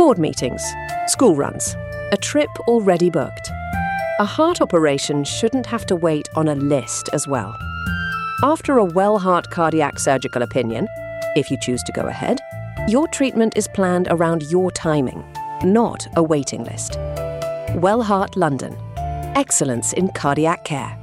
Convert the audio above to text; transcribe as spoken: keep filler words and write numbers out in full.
board meetings, school runs, a trip already booked. A heart operation shouldn't have to wait on a list as well. After a WellHeart cardiac surgical opinion, if you choose to go ahead, your treatment is planned around your timing, not a waiting list. WellHeart London. Excellence in cardiac care.